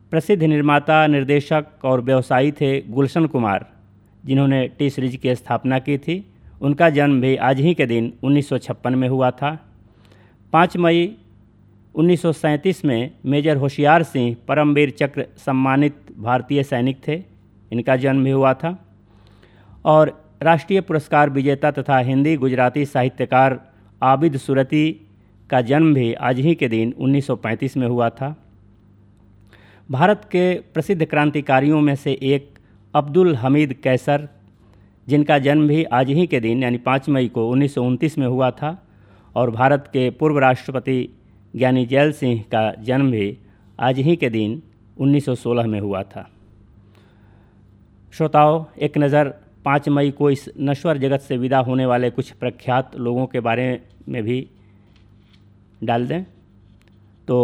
प्रसिद्ध निर्माता, निर्देशक और व्यवसायी थे गुलशन कुमार, जिन्होंने टी सीरीज की स्थापना की थी। उनका जन्म भी आज ही के दिन 1956 में हुआ था। 5 मई 1937 में मेजर होशियार सिंह परमवीर चक्र सम्मानित भारतीय सैनिक थे, इनका जन्म भी हुआ था। और राष्ट्रीय पुरस्कार विजेता तथा हिंदी गुजराती साहित्यकार आबिद सूरती का जन्म भी आज ही के दिन 1935 में हुआ था। भारत के प्रसिद्ध क्रांतिकारियों में से एक अब्दुल हमीद कैसर, जिनका जन्म भी आज ही के दिन यानी 5 मई को 1929 में हुआ था। और भारत के पूर्व राष्ट्रपति ज्ञानी जैल सिंह का जन्म भी आज ही के दिन 1916 में हुआ था। श्रोताओं, एक नज़र 5 मई को इस नश्वर जगत से विदा होने वाले कुछ प्रख्यात लोगों के बारे में भी डाल दें। तो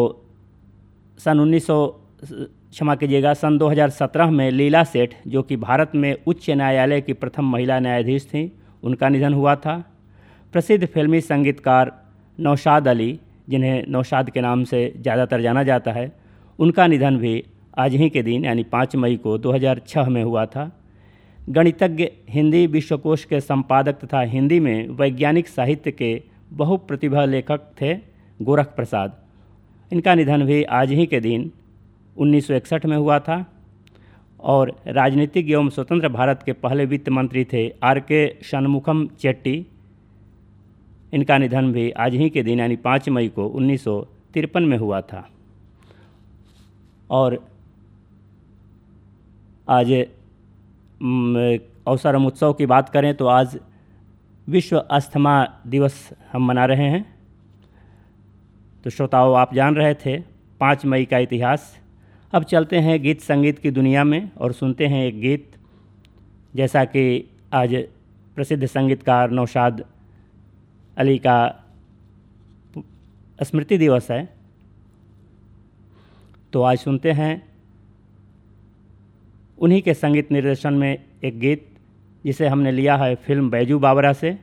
सन 2017 में लीला सेठ, जो कि भारत में उच्च न्यायालय की प्रथम महिला न्यायाधीश थीं, उनका निधन हुआ था। प्रसिद्ध फिल्मी संगीतकार नौशाद अली, जिन्हें नौशाद के नाम से ज़्यादातर जाना जाता है, उनका निधन भी आज ही के दिन यानी 5 मई को 2006 में हुआ था। गणितज्ञ, हिंदी विश्वकोश के संपादक तथा हिंदी में वैज्ञानिक साहित्य के बहुप्रतिभा लेखक थे गोरख प्रसाद, इनका निधन भी आज ही के दिन 1961 में हुआ था। और राजनीतिक एवं स्वतंत्र भारत के पहले वित्त मंत्री थे R.K. षणमुखम चेट्टी, इनका निधन भी आज ही के दिन यानी 5 मई को 1953 में हुआ था। और आज अवसर उत्सव की बात करें तो आज विश्व अस्थमा दिवस हम मना रहे हैं। तो श्रोताओं, आप जान रहे थे 5 मई का इतिहास। अब चलते हैं गीत संगीत की दुनिया में और सुनते हैं एक गीत। जैसा कि आज प्रसिद्ध संगीतकार नौशाद अली का स्मृति दिवस है, तो आज सुनते हैं उन्हीं के संगीत निर्देशन में एक गीत, जिसे हमने लिया है फिल्म बैजू बावरा से।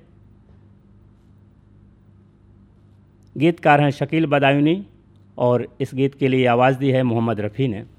गीतकार हैं शकील बदायूनी और इस गीत के लिए आवाज़ दी है मोहम्मद रफ़ी ने।